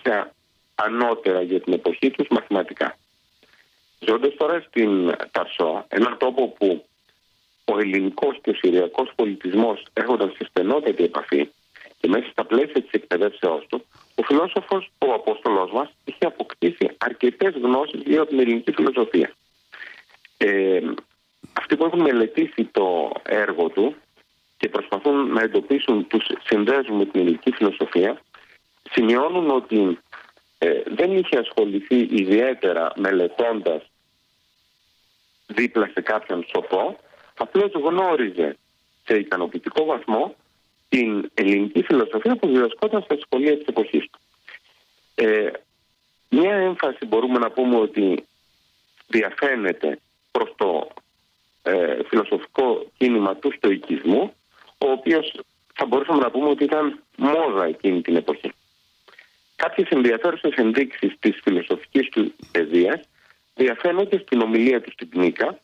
κάποια ανώτερα για την εποχή τους μαθηματικά. Ζώντας τώρα στην Ταρσό, έναν τόπο που ο ελληνικός και ο συριακός πολιτισμός έχονταν σε στενότατη επαφή και μέσα στα πλαίσια της εκπαιδεύσεώς του, ο φιλόσοφος, ο Απόστολός μας, είχε αποκτήσει αρκετές γνώσεις γύρω από την ελληνική φιλοσοφία. Αυτοί που έχουν μελετήσει το έργο του και προσπαθούν να εντοπίσουν τους συνδέσμους με την ελληνική φιλοσοφία, σημειώνουν ότι δεν είχε ασχοληθεί ιδιαίτερα μελετώντας δίπλα σε κάποιον σοφό, απλώς γνώριζε σε ικανοποιητικό βαθμό την ελληνική φιλοσοφία που διδασκόταν στα σχολεία της εποχής του. Μια έμφαση μπορούμε να πούμε ότι διαφαίνεται προς το φιλοσοφικό κίνημα του στοικισμού, ο οποίος θα μπορούσαμε να πούμε ότι ήταν μόδα εκείνη την εποχή. Κάποιες ενδιαφέρουσες ενδείξεις της φιλοσοφικής του παιδείας διαφαίνονται στην ομιλία του στην Νίκα,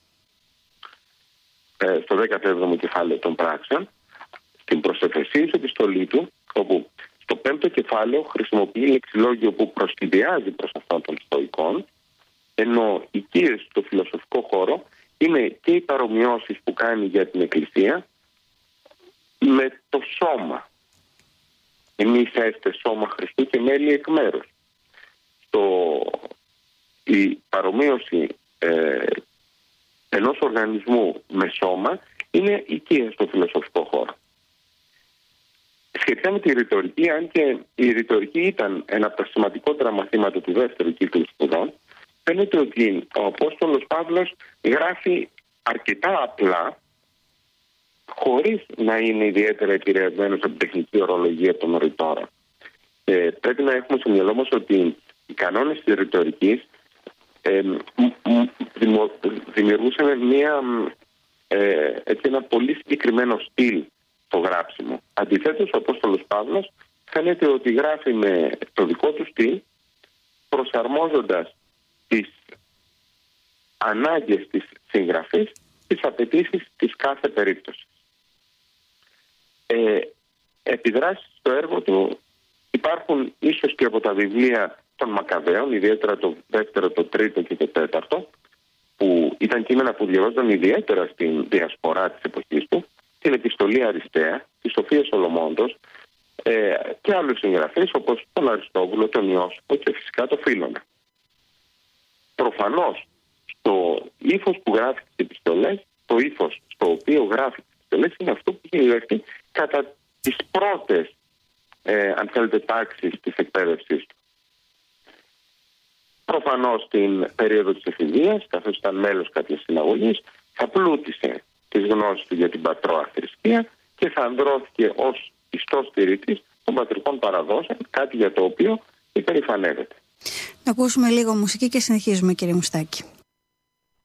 στο 17ο κεφάλαιο των πράξεων, στην προσεφεσίους επιστολή του, όπου στο 5ο κεφάλαιο χρησιμοποιεί λεξιλόγιο που προσχεδιάζει προς αυτόν των στοικών, ενώ οι κύριες στο φιλοσοφικό χώρο είναι και οι παρομοιώσεις που κάνει για την Εκκλησία με το σώμα. Εμείς είστε σώμα Χριστού και μέλη εκ μέρους. Η παρομοίωση ενός οργανισμού με σώμα είναι οικία στο φιλοσοφικό χώρο. Σχετικά με τη ρητορική, αν και η ρητορική ήταν ένα από τα σημαντικότερα μαθήματα του δεύτερου κύκλου σπουδών, φαίνεται ότι ο Απόστολος Παύλος γράφει αρκετά απλά, χωρίς να είναι ιδιαίτερα επηρεασμένος από την τεχνική ορολογία των ρητόρων. Πρέπει να έχουμε στο μυαλό μας ότι οι κανόνες της ρητορικής δημιουργούσαν ένα πολύ συγκεκριμένο στυλ στο γράψιμο. Αντιθέτως, ο Απόστολος Παύλος φαίνεται ότι γράφει με το δικό του στυλ, προσαρμόζοντας τις ανάγκες της συγγραφής στις απαιτήσεις της κάθε περίπτωσης. Επιδράσεις στο έργο του υπάρχουν ίσως και από τα βιβλία των Μακαβαίων, ιδιαίτερα το δεύτερο, το τρίτο και το τέταρτο, που ήταν κείμενα που διαβάζονταν ιδιαίτερα στην διασπορά της εποχής του, την επιστολή Αριστέα, τη Σοφία Σολομόντος και άλλους συγγραφείς όπως τον Αριστόβουλο, τον Ιώσυπο και φυσικά τον Φίλωνα. Προφανώς στο ύφος που γράφει τις επιστολές, το ύφος στο οποίο γράφει τις επιστολές είναι αυτό που έχει γραφτεί κατά τις πρώτες αν θέλετε τάξεις της εκπαίδευσής του. Προφανώς στην περίοδο της εφηβείας, καθώς ήταν μέλος κάποιας συναγωγής, θα πλούτησε τις γνώσεις του για την πατρόα θρησκεία και θα ανδρώθηκε ως πιστός στηρίτης των πατρικών παραδόσεων, κάτι για το οποίο υπερηφανεύεται. Να ακούσουμε λίγο μουσική και συνεχίζουμε, κύριε Μουστάκη.